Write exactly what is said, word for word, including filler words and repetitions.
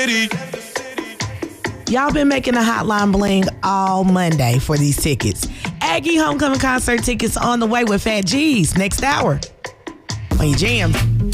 Y'all been making a hotline bling all Monday for these tickets. Aggie Homecoming Concert tickets on the way with Fat G's next hour on your jam.